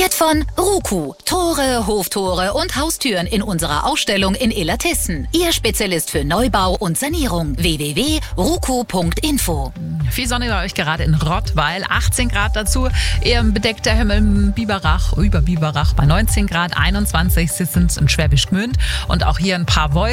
Von Ruku. Tore, Hoftore und Haustüren in unserer Ausstellung in Illertissen. Ihr Spezialist für Neubau und Sanierung. www.ruku.info. Viel Sonne bei euch gerade in Rottweil. 18 Grad dazu. Eher bedeckter Himmel im Biberach, über Biberach bei 19 Grad. 21 sind in Schwäbisch Gmünd. Und auch hier ein paar Wolken.